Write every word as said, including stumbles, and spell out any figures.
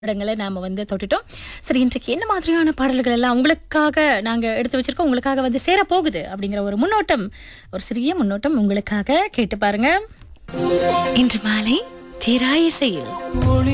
இடங்களை நாம வந்து தொட்டுட்டோம். சரி, இன்றைக்கு என்ன மாதிரியான பாடல்கள் எல்லாம் உங்களுக்காக நாங்க எடுத்து வச்சிருக்கோம், உங்களுக்காக வந்து சேர போகுது அப்படிங்கிற ஒரு முன்னோட்டம், ஒரு சிறிய முன்னோட்டம் உங்களுக்காக கேட்டு பாருங்க. இன்று மாலை திராயிசையில்